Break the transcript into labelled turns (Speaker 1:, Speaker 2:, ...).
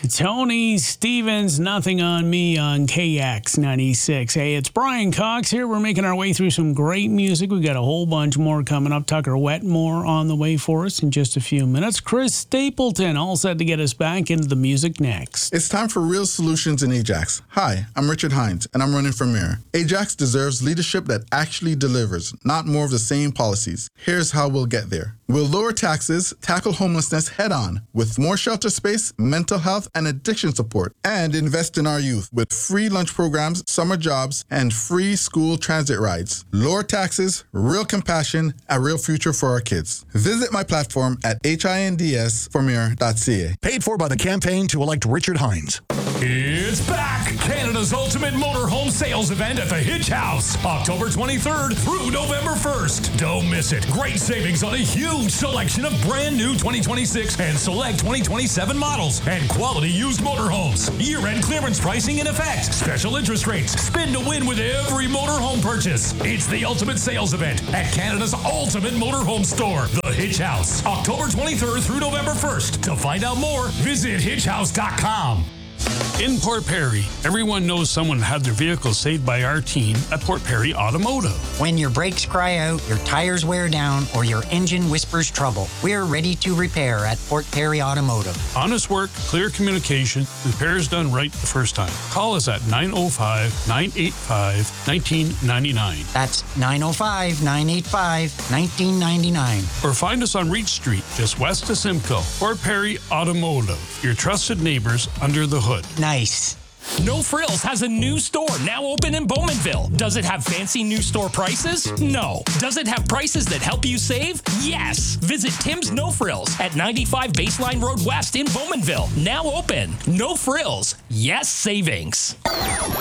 Speaker 1: Tony Stevens, Nothing on Me on KX 96. Hey, it's Brian Cox here. We're making our way through some great music. We've got a whole bunch more coming up. Tucker Wetmore on the way for us in just a few minutes. Chris Stapleton all set to get us back into the music next.
Speaker 2: It's time for Real Solutions in Ajax. Hi, I'm Richard Hines, and I'm running for mayor. Ajax deserves leadership that actually delivers, not more of the same policies. Here's how we'll get there. We'll lower taxes, tackle homelessness head-on with more shelter space, mental health, and addiction support, and invest in our youth with free lunch programs, summer jobs, and free school transit rides. Lower taxes, real compassion, a real future for our kids. Visit my platform at hindsformayor.ca.
Speaker 3: Paid for by the campaign to elect Richard Hines.
Speaker 4: It's back! Canada's ultimate motorhome sales event at the Hitch House, October 23rd through November 1st. Don't miss it. Great savings on a huge selection of brand new 2026 and select 2027 models and quality used motorhomes. Year-end clearance pricing in effect. Special interest rates. Spin to win with every motorhome purchase. It's the ultimate sales event at Canada's ultimate motorhome store, the Hitch House, October 23rd through November 1st. To find out more, visit hitchhouse.com.
Speaker 5: In Port Perry, everyone knows someone had their vehicle saved by our team at Port Perry Automotive.
Speaker 6: When your brakes cry out, your tires wear down, or your engine whispers trouble, we're ready to repair at Port Perry Automotive.
Speaker 5: Honest work, clear communication, repairs done right the first time. Call us at 905-985-1999.
Speaker 6: That's 905-985-1999.
Speaker 5: Or find us on Reach Street, just west of Simcoe. Port Perry Automotive, your trusted neighbors under the hood.
Speaker 6: Nice.
Speaker 4: No Frills has a new store now open in Bowmanville. Does it have fancy new store prices? No. Does it have prices that help you save? Yes. Visit Tim's No Frills at 95 Baseline Road West in Bowmanville. Now open. No Frills. Yes savings.